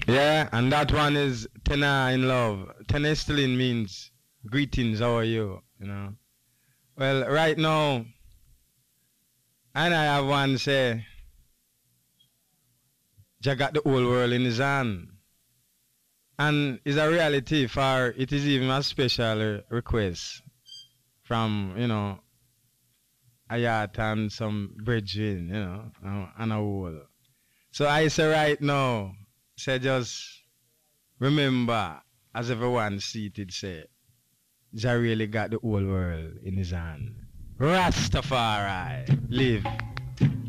Yeah, and that one is Tena in love. Tenestlin means greetings, how are you? You know. Well, right now, and I have one say, Jah got the whole world in his hand. And it's a reality for it is even a special request from, Ayat and some brethren, and a whole. So I say right now, say just remember, as everyone seated say, Jah really got the whole world in his hand. Rastafari, live.